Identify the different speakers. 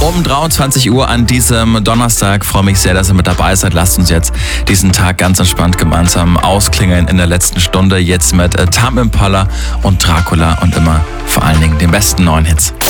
Speaker 1: Um 23 Uhr an diesem Donnerstag. Freue mich sehr, dass ihr mit dabei seid. Lasst uns jetzt diesen Tag ganz entspannt gemeinsam ausklingeln in der letzten Stunde. Jetzt mit Tame Impala und Dracula und immer vor allen Dingen den besten neuen Hits.